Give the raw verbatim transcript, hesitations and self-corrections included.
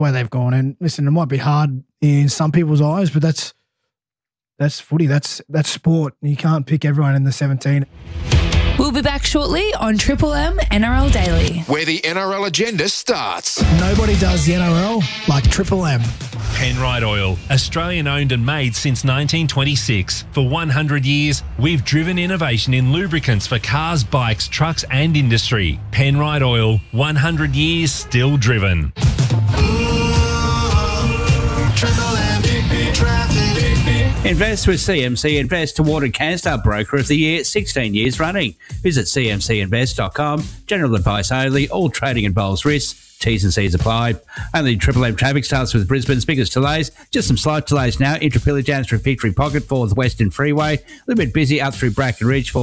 where they've gone. And listen, it might be hard in some people's eyes, but that's that's footy. That's that's sport. You can't pick everyone in the seventeen. We'll be back shortly on Triple M N R L Daily, where the N R L agenda starts. Nobody does the N R L like Triple M. Penrite Oil, Australian owned and made since nineteen twenty-six. For one hundred years, we've driven innovation in lubricants for cars, bikes, trucks and industry. Penrite Oil, one hundred years still driven. Invest with C M C Invest, awarded CanStar Broker of the Year sixteen years running. Visit c m c invest dot com. General advice only. All trading involves risks. T's and C's apply. Only Triple M traffic starts with Brisbane's biggest delays. Just some slight delays now. Intrapilli Jams through Victory Pocket for the Western Freeway. A little bit busy up through Bracken Ridge for